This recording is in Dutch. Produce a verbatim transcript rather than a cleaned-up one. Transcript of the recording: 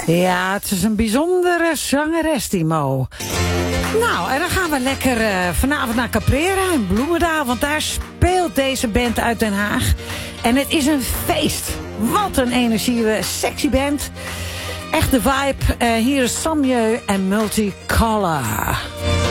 Ja, het is een bijzondere zangeres, die Mo. Nou, en dan gaan we lekker uh, vanavond naar Caprera in Bloemendaal. Want daar speelt deze band uit Den Haag. En het is een feest. Wat een energieke, sexy band. Echte vibe. Uh, hier is Samjeu en Multicolor.